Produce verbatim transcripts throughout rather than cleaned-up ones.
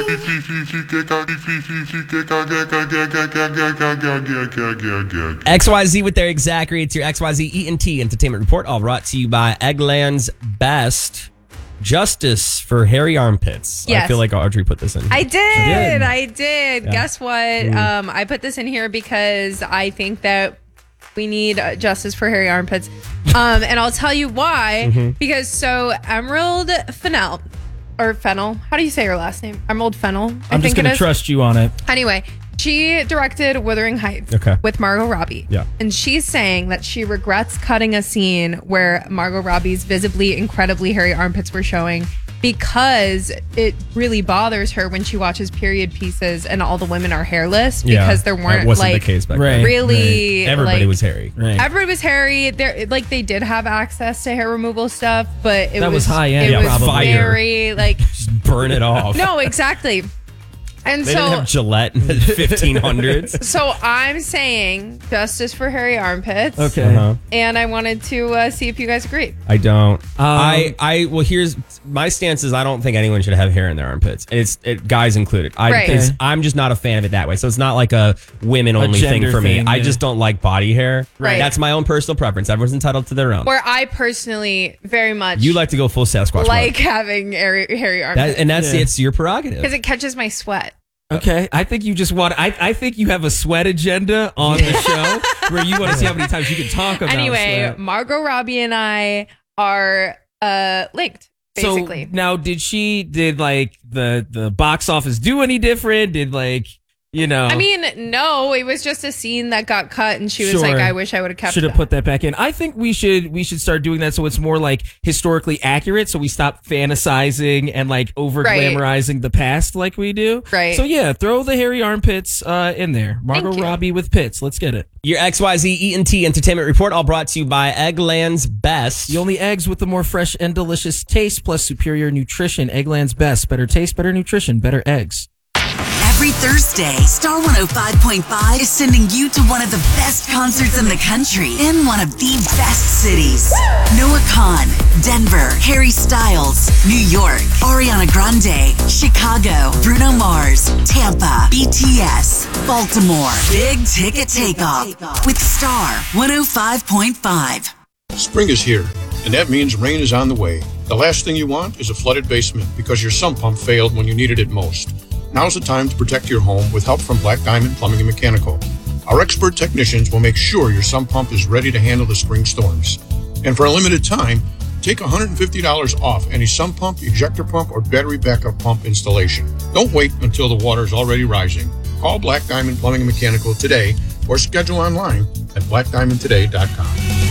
X Y Z with their exact rates. Your X Y Z E and T Entertainment Report, all brought to you by Eggland's Best. Justice for hairy armpits. Yes. I feel like Audrey put this in here. I did. did. I did. Yeah. Guess what? Mm. Um, I put this in here because I think that we need uh, justice for hairy armpits. Um, and I'll tell you why. Mm-hmm. Because so Emerald Fennell, or Fennell, how do you say her last name? Emerald Fennell. I I'm think just going it to is. trust you on it. Anyway, she directed Wuthering Heights Okay. with Margot Robbie. Yeah. And she's saying that she regrets cutting a scene where Margot Robbie's visibly incredibly hairy armpits were showing because it really bothers her when she watches period pieces and all the women are hairless because Yeah, there that weren't wasn't like the case back Right. then. really Everybody like, was hairy. Right. Everybody was hairy. There, like they did have access to hair removal stuff, but it That was, was high end, It yeah, was probably. very like Just burn it off. no, exactly. And They so didn't have Gillette in the fifteen hundreds. So I'm saying justice for hairy armpits. Okay. Uh-huh. And I wanted to uh, see if you guys agree. I don't. Um, I, I, well, here's my stance is I don't think anyone should have hair in their armpits. It's it, guys included. I, Right. it's- Okay. I'm just not a fan of it that way. So it's not like a women only thing gender for me. thing, I yeah. just don't like body hair. Right. That's my own personal preference. Everyone's entitled to their own. Where I personally very much You like to go full Sasquatch. like mode. having hairy, hairy that, armpits and that's Yeah. it's your prerogative. because it catches my sweat. Okay, I think you just want. I, I think you have a sweat agenda on the show where you want to see how many times you can talk about. Anyway, sweat. Margot Robbie and I are uh, linked, basically. So now, did she did like the the box office do any different? Did like you know? I mean, no, it was just a scene that got cut, and she was Sure. like, "I wish I would have kept should have that." put that back in. I think we should we should start doing that so it's more like historically accurate. So we stop fantasizing and like over glamorizing the past like we do. Right. So yeah, throw the hairy armpits uh, in there. Margot you. Robbie with pits. Let's get it. Your X Y Z E and T Entertainment Report, all brought to you by Eggland's Best. The only eggs with the more fresh and delicious taste plus superior nutrition. Eggland's Best. Better taste, better nutrition, better eggs. Every Thursday, Star one oh five point five is sending you to one of the best concerts in the country in one of the best cities. Noah Kahan, Denver, Harry Styles, New York, Ariana Grande, Chicago, Bruno Mars, Tampa, B T S, Baltimore. Big ticket takeoff with Star one oh five point five. Spring is here, and that means rain is on the way. The last thing you want is a flooded basement because your sump pump failed when you needed it most. Now's the time to protect your home with help from Black Diamond Plumbing and Mechanical. Our expert technicians will make sure your sump pump is ready to handle the spring storms. And for a limited time, take one hundred fifty dollars off any sump pump, ejector pump, or battery backup pump installation. Don't wait until the water is already rising. Call Black Diamond Plumbing and Mechanical today or schedule online at black diamond today dot com.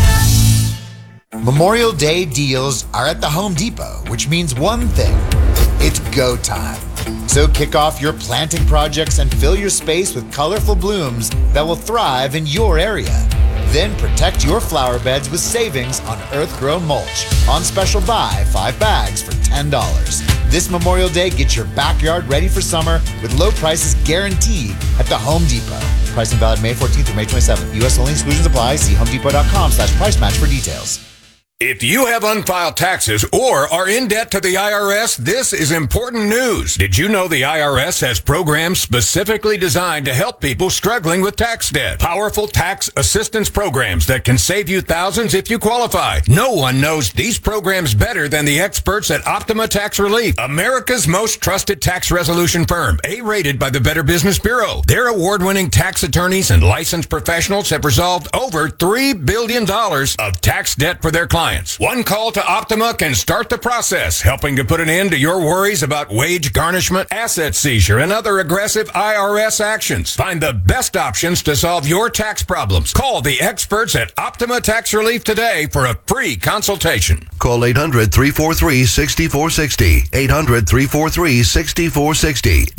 Memorial Day deals are at the Home Depot, which means one thing. It's go time. So kick off your planting projects and fill your space with colorful blooms that will thrive in your area. Then protect your flower beds with savings on earth-grown mulch. On special buy, five bags for ten dollars. This Memorial Day, get your backyard ready for summer with low prices guaranteed at the Home Depot. Pricing valid May fourteenth through May twenty-seventh. U S only, exclusions apply. See homedepot.com slash price match for details. If you have unfiled taxes or are in debt to the I R S, this is important news. Did you know the I R S has programs specifically designed to help people struggling with tax debt? Powerful tax assistance programs that can save you thousands if you qualify. No one knows these programs better than the experts at Optima Tax Relief, America's most trusted tax resolution firm, A-rated by the Better Business Bureau. Their award-winning tax attorneys and licensed professionals have resolved over three billion dollars of tax debt for their clients. One call to Optima can start the process, helping to put an end to your worries about wage garnishment, asset seizure, and other aggressive I R S actions. Find the best options to solve your tax problems. Call the experts at Optima Tax Relief today for a free consultation. Call eight hundred, three four three, six four six zero. eight hundred, three four three, six four six zero.